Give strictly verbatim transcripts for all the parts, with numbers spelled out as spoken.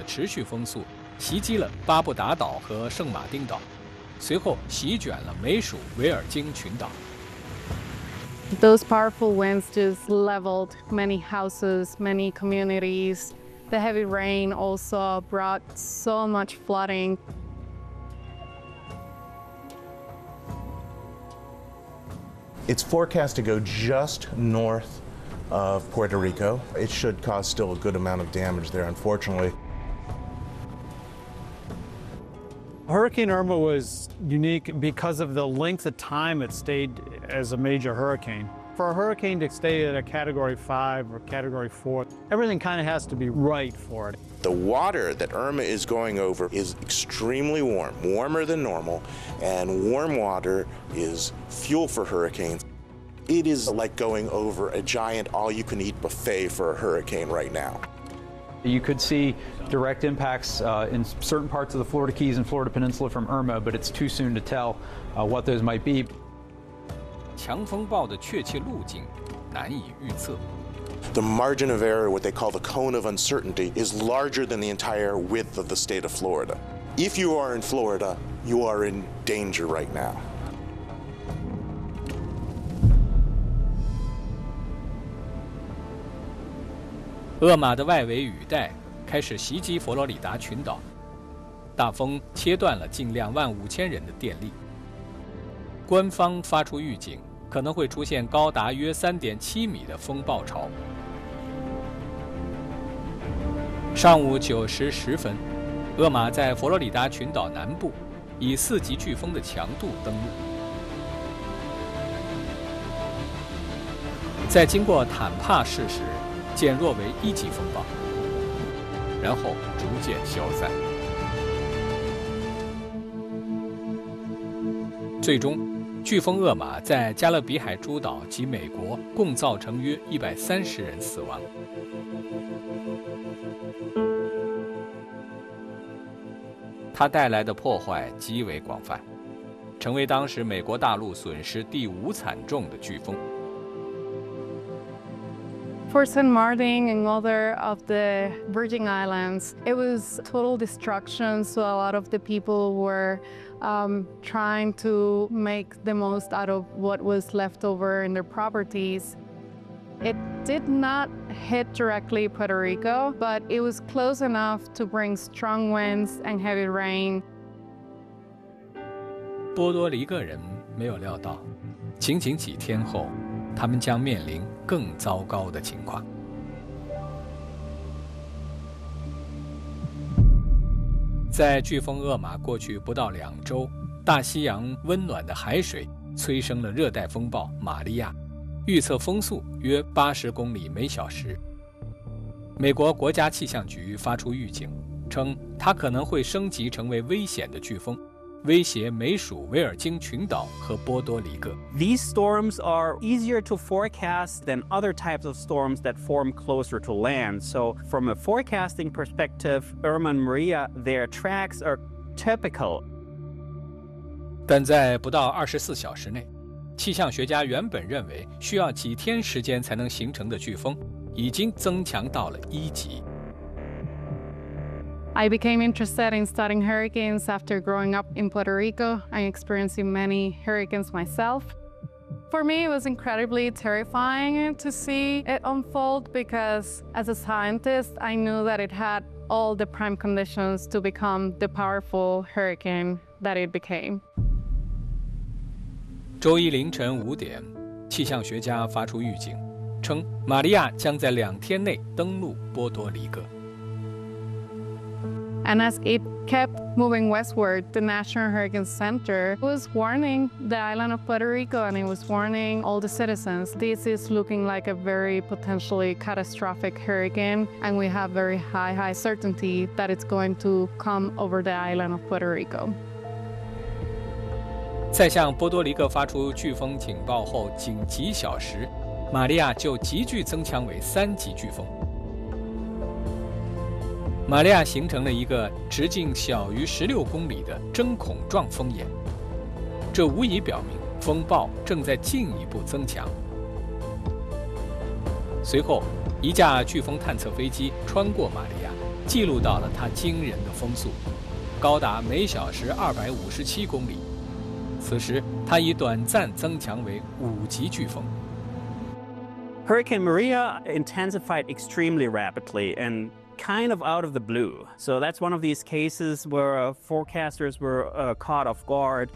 持续风速袭击了巴布达岛和圣马丁岛，随后席卷了美属维尔京群岛。 Those powerful winds just leveled many houses, many communities. The heavy rain also brought so much flooding. It's forecast to go just north of Puerto Rico. It should cause still a good amount of damage there, unfortunately. Hurricane Irma was unique because of the length of time it stayed as a major hurricane. For a hurricane to stay at a Category five or Category four, everything kind of has to be right for it. The water that Irma is going over is extremely warm, warmer than normal, and warm water is fuel for hurricanes. It is like going over a giant all-you-can-eat buffet for a hurricane right now. You could see direct impacts uh, in certain parts of the Florida Keys and Florida Peninsula from Irma, but it's too soon to tell uh, what those might be. 强风暴的确切路径难以预测。 The margin of error, what they call the cone of uncertainty, is larger than the entire width of the state of Florida. If you are in Florida, you are in danger right now. 厄马的外围雨带开始袭击佛罗里达群岛，大风切断了近两万五千人的电力。官方发出预警，可能会出现高达约 三点七米的风暴潮。上午九时十分，厄马在佛罗里达群岛南部以四级飓风的强度登陆，在经过坦帕市时，减弱为一级风暴，然后逐渐消散。最终，飓风厄马在加勒比海诸岛及美国共造成约一百三十人死亡。它带来的破坏极为广泛，成为当时美国大陆损失第五惨重的飓风。 For Saint Martin and other of the Virgin Islands, it was total destruction, so a lot of the people were um, trying to make the most out of what was left over in their properties. It did not hit directly Puerto Rico, but it was close enough to bring strong winds and heavy rain. 波多黎各人没有料到，仅仅几天后，他们将面临更糟糕的情况。在飓风厄马过去不到两周，大西洋温暖的海水催生了热带风暴玛利亚，预测风速约八十公里每小时。美国国家气象局发出预警，称它可能会升级成为危险的飓风，威胁美属维尔京群岛和波多黎各。 These storms are easier to forecast than other types of storms that form closer to land. So from a forecasting perspective, Irma and Maria, their tracks are typical. 但在不到二十四小时内，气象学家原本认为需要几天时间才能形成的飓风，已经增强到了一级。 I became interested in studying hurricanes after growing up in Puerto Rico and experiencing many hurricanes myself. For me, it was incredibly terrifying to see it unfold because as a scientist, I knew that it had all the prime conditions to become the powerful hurricane that it became. 周一凌晨五点，气象学家发出预警，称玛利亚将在两天内登陆波多黎各。 And as it kept moving westward, the National Hurricane Center was warning the island of Puerto Rico, and it was warning all the citizens. This is looking like a very potentially catastrophic hurricane, and we have very high, high certainty that it's going to come over the island of Puerto Rico. 在向波多黎各发出飓风警报后仅几小时，玛利亚就急剧增强为三级飓风。 玛利亚形成了一个直径小于十六公里的针孔状风眼，这无疑表明风暴正在进一步增强。随后，一架飓风探测飞机穿过玛利亚， 记录到了它惊人的风速，高达每小时二百五十七公里。此时，它已短暂增强为五级飓风。 Hurricane Maria intensified extremely rapidly and kind of out of the blue. So that's one of these cases where uh, forecasters were uh, caught off guard.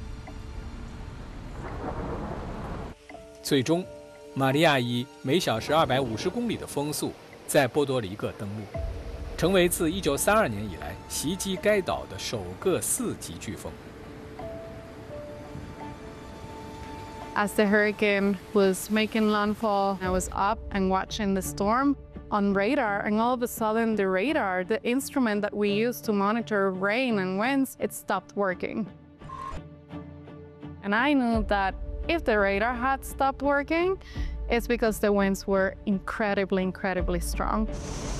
最终，玛利亚以每小时二百五十公里的风速在波多黎各登陆，成为自一九三二年以来袭击该岛的首个四级飓风。 As the hurricane was making landfall, I was up and watching the storm on radar, and all of a sudden the radar, the instrument that we use to monitor rain and winds, it stopped working. And I knew that if the radar had stopped working, it's because the winds were incredibly, incredibly strong.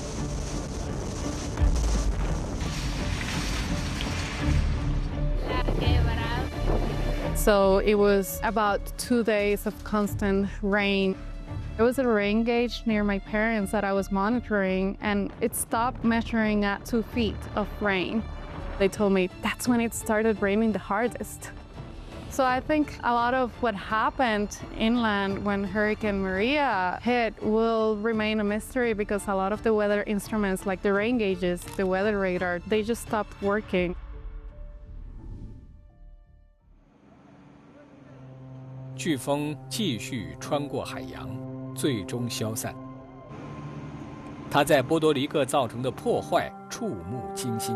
So it was about two days of constant rain. There was a rain gauge near my parents that I was monitoring, and it stopped measuring at two feet of rain. They told me that's when it started raining the hardest. So I think a lot of what happened inland when Hurricane Maria hit will remain a mystery, because a lot of the weather instruments like the rain gauges, the weather radar, they just stopped working. 飓风继续穿过海洋，最终消散。它在波多黎各造成的破坏触目惊心。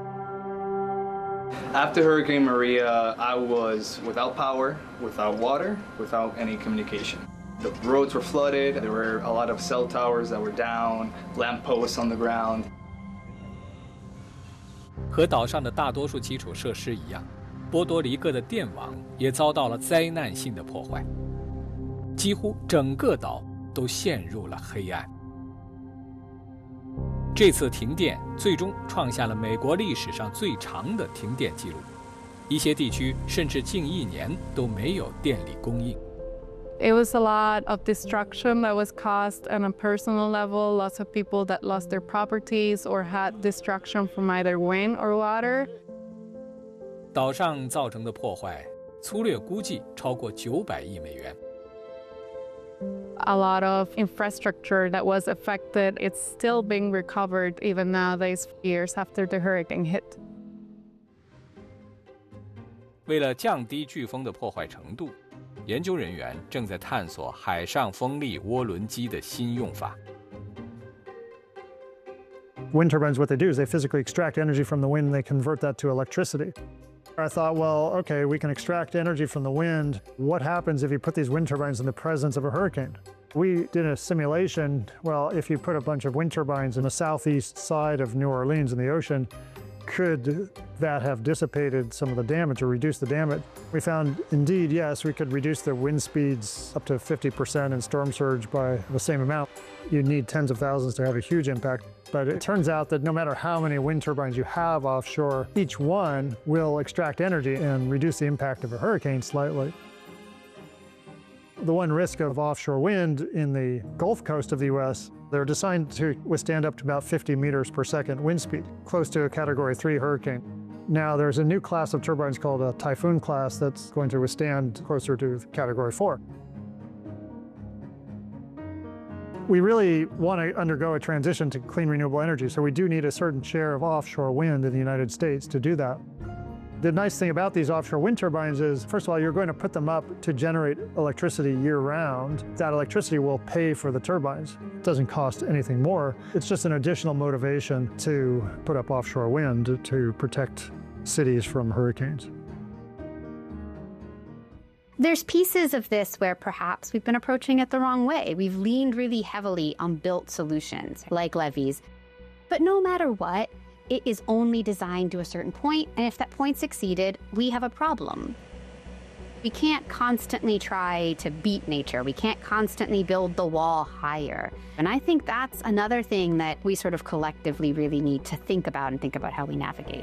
After Hurricane Maria, I was without power, without water, without any communication. The roads were flooded. There were a lot of cell towers that were down, lampposts on the ground. 和岛上的大多数基础设施一样，波多黎各的电网也遭到了灾难性的破坏，几乎整个岛都陷入了黑暗。这次停电最终创下了美国历史上最长的停电记录，一些地区甚至近一年都没有电力供应。 It was a lot of destruction that was caused on a personal level, lots of people that lost their properties or had destruction from either wind or water. 岛上造成的破坏，粗略估计超过九百亿美元。 A lot of infrastructure that was affected, it's still being recovered even nowadays, years after the hurricane hit. 为了降低飓风的破坏程度，研究人员正在探索海上风力涡轮机的新用法。 Wind turbines, what they do is they physically extract energy from the wind and they convert that to electricity. I thought, well, okay, we can extract energy from the wind. What happens if you put these wind turbines in the presence of a hurricane? We did a simulation. Well, if you put a bunch of wind turbines in the southeast side of New Orleans in the ocean, could that have dissipated some of the damage or reduced the damage? We found, indeed, yes, we could reduce the wind speeds up to fifty percent and storm surge by the same amount. You need tens of thousands to have a huge impact. But it turns out that no matter how many wind turbines you have offshore, each one will extract energy and reduce the impact of a hurricane slightly. The one risk of offshore wind in the Gulf Coast of the U S, they're designed to withstand up to about fifty meters per second wind speed, close to a Category three hurricane. Now there's a new class of turbines called a Typhoon class that's going to withstand closer to Category four. We really want to undergo a transition to clean renewable energy, so we do need a certain share of offshore wind in the United States to do that. The nice thing about these offshore wind turbines is, first of all, you're going to put them up to generate electricity year-round. That electricity will pay for the turbines. It doesn't cost anything more. It's just an additional motivation to put up offshore wind to protect cities from hurricanes. There's pieces of this where perhaps we've been approaching it the wrong way. We've leaned really heavily on built solutions, like levees. But no matter what, it is only designed to a certain point, and if that point's exceeded, we have a problem. We can't constantly try to beat nature. We can't constantly build the wall higher. And I think that's another thing that we sort of collectively really need to think about and think about how we navigate.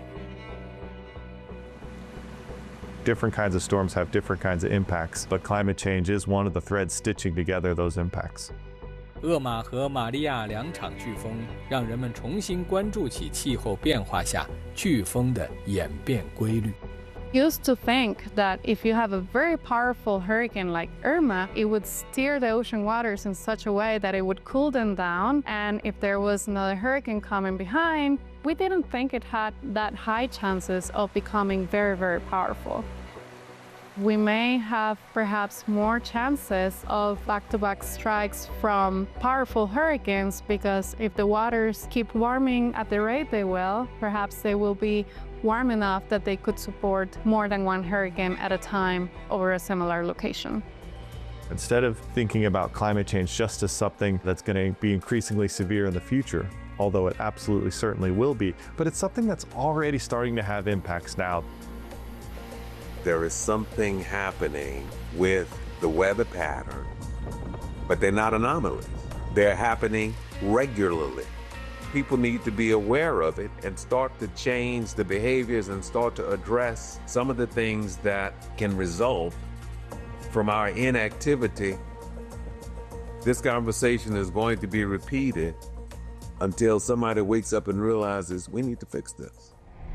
Different kinds of storms have different kinds of impacts, but climate change is one of the threads stitching together those impacts. 厄玛和玛利亚两场飓风让人们重新关注起气候变化下飓风的演变规律。 Used to think that if you have a very powerful hurricane like Irma, it would steer the ocean waters in such a way that it would cool them down, and if there was another hurricane coming behind, we didn't think it had that high chances of becoming very, very powerful. We may have perhaps more chances of back-to-back strikes from powerful hurricanes because if the waters keep warming at the rate they will, perhaps they will be warm enough that they could support more than one hurricane at a time over a similar location. Instead of thinking about climate change just as something that's going to be increasingly severe in the future, although it absolutely certainly will be, but it's something that's already starting to have impacts now. There is something happening with the weather pattern, but they're not anomalies. They're happening regularly. People need to be aware of it and start to change the behaviors and start to address some of the things that can result from our inactivity. This conversation is going to be repeated until somebody wakes up and realizes we need to fix this.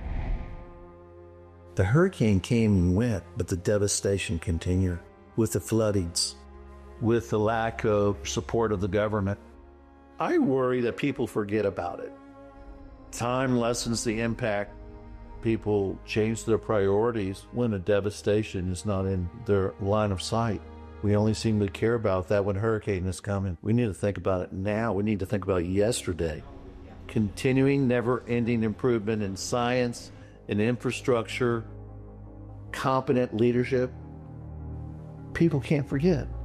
The hurricane came and went, but the devastation continued with the floodings, with the lack of support of the government. I worry that people forget about it. Time lessens the impact. People change their priorities when the devastation is not in their line of sight. We only seem to care about that when a hurricane is coming. We need to think about it now. We need to think about it yesterday. Continuing, never-ending improvement in science, in infrastructure, competent leadership. People can't forget.